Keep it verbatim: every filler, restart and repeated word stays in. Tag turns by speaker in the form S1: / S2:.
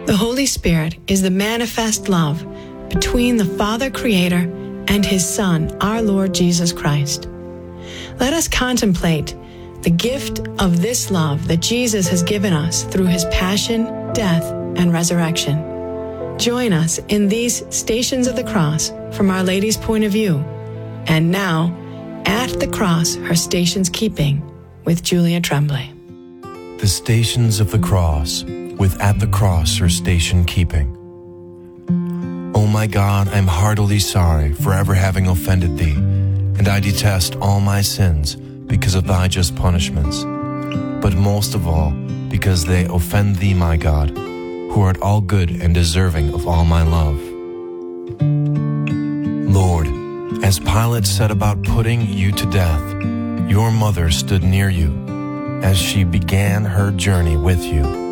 S1: The Holy Spirit is the manifest love between the Father Creator and His Son, our Lord Jesus Christ. Let us contemplate the gift of this love that Jesus has given us through His passion, death, and resurrection. Join us in these Stations of the Cross from Our Lady's point of view. And now, At the Cross, Her Stations Keeping, with Julia Tremblay.
S2: The Stations of the Cross, with At the Cross, Her Station Keeping. O my God, I am heartily sorry for ever having offended Thee, and I detest all my sins because of Thy just punishments, but most of all because they offend Thee, my God, who art all good and deserving of all my love. Lord, as Pilate set about putting You to death, Your mother stood near You as she began her journey with You.